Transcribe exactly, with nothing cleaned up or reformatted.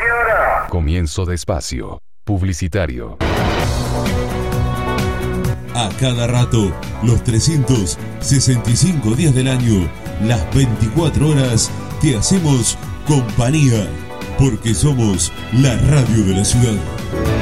hora. Comienzo de espacio publicitario. A cada rato, los trescientos sesenta y cinco días del año, las veinticuatro horas, te hacemos compañía, porque somos la radio de la ciudad.